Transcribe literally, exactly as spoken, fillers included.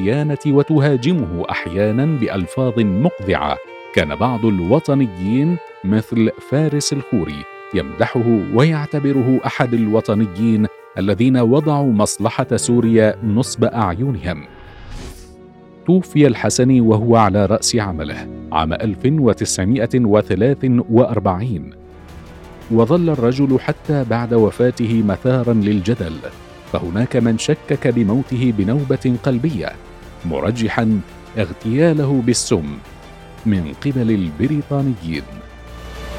الخيانة وتهاجمه أحياناً بألفاظ مقذعة. كان بعض الوطنيين مثل فارس الخوري يمدحه ويعتبره أحد الوطنيين الذين وضعوا مصلحة سوريا نصب أعينهم. توفي الحسني وهو على رأس عمله عام ألف وتسعمائة وثلاث وأربعين، وظل الرجل حتى بعد وفاته مثاراً للجدل، فهناك من شكك بموته بنوبة قلبية، مرجحاً اغتياله بالسم من قبل البريطانيين.